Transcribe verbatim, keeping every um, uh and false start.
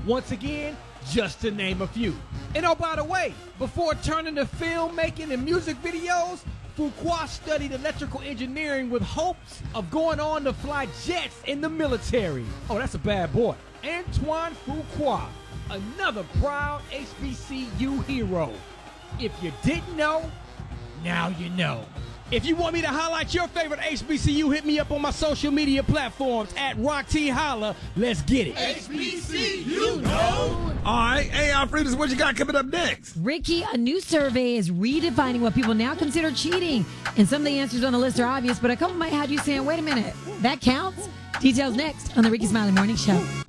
Once again, just to name a few. And oh, by the way, before turning to filmmaking and music videos, Fuqua studied electrical engineering with hopes of going on to fly jets in the military. Oh, that's a bad boy. Antoine Fuqua, another proud H B C U hero. If you didn't know, now you know. If you want me to highlight your favorite H B C U, hit me up on my social media platforms at Rock T Holla. Let's get it. H B C U know. All right. Hey, Alfredas, what you got coming up next? Ricky, a new survey is redefining what people now consider cheating. And some of the answers on the list are obvious, but a couple might have you saying, wait a minute, that counts? Details next on the Ricky Smiley Morning Show.